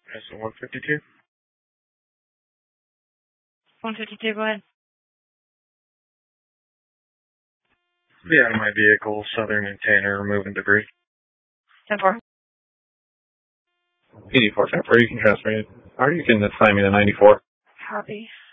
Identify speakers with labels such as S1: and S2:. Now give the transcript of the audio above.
S1: That's 152.
S2: 152, go ahead.
S1: Be out of my vehicle, Southern and Tanner, removing debris.
S2: 10-4.
S3: 84 10-4, you can transfer me. Or you can assign me to 94.
S2: Copy.